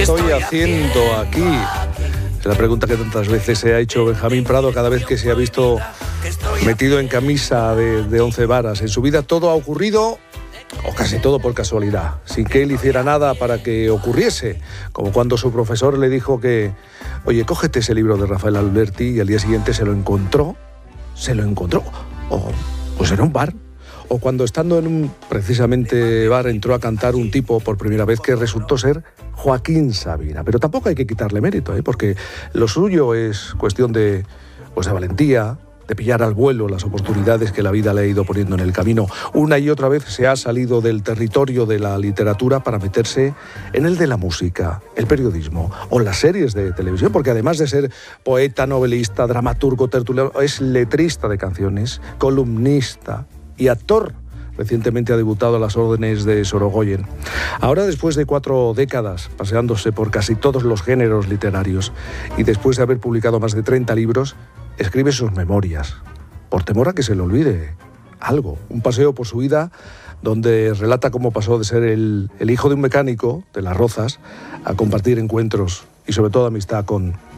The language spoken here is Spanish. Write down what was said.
estoy haciendo aquí? Es la pregunta que tantas veces se ha hecho Benjamín Prado cada vez que se ha visto metido en camisa de 11 varas. En su vida todo ha ocurrido, o casi todo por casualidad, sin que él hiciera nada para que ocurriese, como cuando su profesor le dijo que, oye, cógete ese libro de Rafael Alberti, y al día siguiente se lo encontró, o pues en un bar, o cuando estando en un precisamente bar entró a cantar un tipo por primera vez que resultó ser Joaquín Sabina. Pero tampoco hay que quitarle mérito, porque lo suyo es cuestión de valentía, de pillar al vuelo las oportunidades que la vida le ha ido poniendo en el camino. Una y otra vez se ha salido del territorio de la literatura para meterse en el de la música, el periodismo o las series de televisión, porque además de ser poeta, novelista, dramaturgo, tertuliano, es letrista de canciones, columnista y actor. Recientemente ha debutado a las órdenes de Sorogoyen. Ahora, después de 4 décadas, paseándose por casi todos los géneros literarios y después de haber publicado más de 30 libros, escribe sus memorias, por temor a que se le olvide algo. Un paseo por su vida donde relata cómo pasó de ser el hijo de un mecánico de Las Rozas a compartir encuentros y sobre todo amistad con